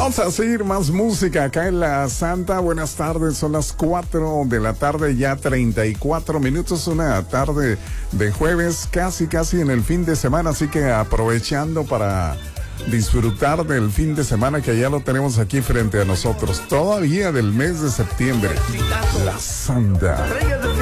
Vamos a seguir más música acá en La Santa. Buenas tardes, son las 4 de la tarde, ya 34 minutos, una tarde de jueves, casi en el fin de semana, así que aprovechando para disfrutar del fin de semana que ya lo tenemos aquí frente a nosotros, todavía del mes de septiembre. La Santa.